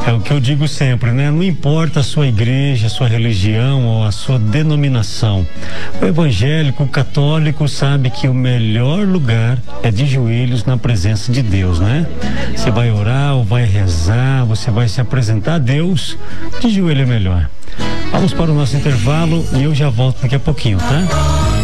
É o que eu digo sempre, né? Não importa a sua igreja, a sua religião ou a sua denominação. O evangélico, o católico sabe que o melhor lugar é de joelhos na presença de Deus, né? Você vai orar ou vai rezar, você vai se apresentar a Deus, de joelho é melhor. Vamos para o nosso intervalo e eu já volto daqui a pouquinho, tá?